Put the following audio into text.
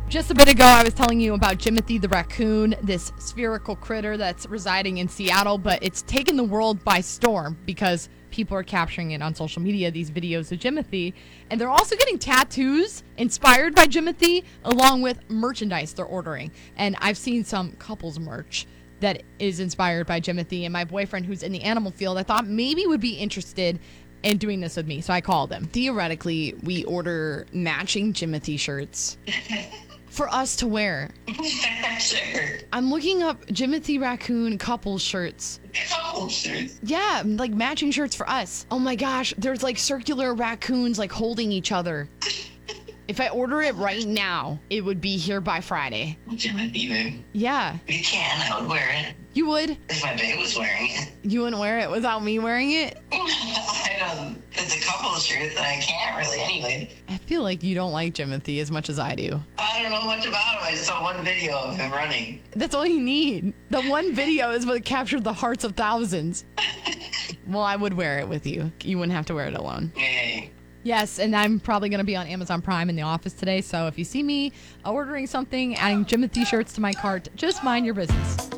Just a bit ago, I was telling you about Jimothy the raccoon, this spherical critter that's residing in Seattle, but it's taken the world by storm because people are capturing it on social media, these videos of Jimothy. And they're also getting tattoos inspired by Jimothy, along with merchandise they're ordering. And I've seen some couples merch that is inspired by Jimothy. And my boyfriend, who's in the animal field, I thought maybe would be interested in doing this with me. So I called him. Theoretically, we order matching Jimothy shirts for us to wear. Sure. I'm looking up Jimothy Raccoon couple shirts. Couple shirts. Yeah, like matching shirts for us. Oh my gosh, there's like circular raccoons like holding each other. If I order it right now, it would be here by Friday. Jimothy, babe. Yeah, You can. I would wear it you would? if my babe was wearing it. You wouldn't wear it without me wearing it? I don't. It's a couple of shirts that I can't really anyway. I feel like you don't like Jimothy as much as I do. I don't know much about him. I just saw one video of him running. That's all you need. The one video is what captured the hearts of thousands. Well, I would wear it with you. You wouldn't have to wear it alone. Yay. Yes, and I'm probably going to be on Amazon Prime in the office today, so if you see me ordering something, adding Jimothy shirts to my cart, just mind your business.